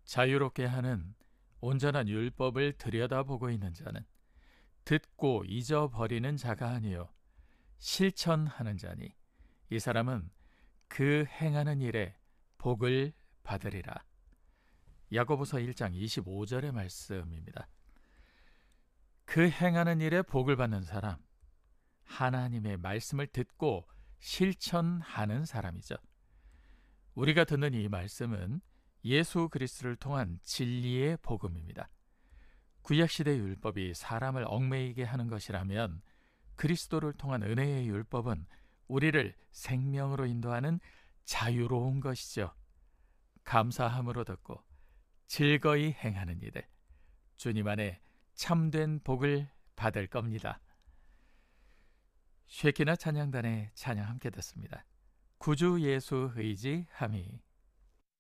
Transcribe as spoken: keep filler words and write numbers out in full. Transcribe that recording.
자유롭게 하는 온전한 율법을 들여다보고 있는 자는 듣고 잊어버리는 자가 아니요 실천하는 자니 이 사람은 그 행하는 일에 복을 받으리라. 야고보서 일 장 이십오 절의 말씀입니다. 그 행하는 일에 복을 받는 사람, 하나님의 말씀을 듣고 실천하는 사람이죠. 우리가 듣는 이 말씀은 예수 그리스도를 통한 진리의 복음입니다. 구약시대 율법이 사람을 얽매이게 하는 것이라면 그리스도를 통한 은혜의 율법은 우리를 생명으로 인도하는 자유로운 것이죠. 감사함으로 듣고 즐거이 행하는 이들, 주님 안에 참된 복을 받을 겁니다. 쉐키나 찬양단의 찬양 함께 듣습니다. 구주 예수 의지함이.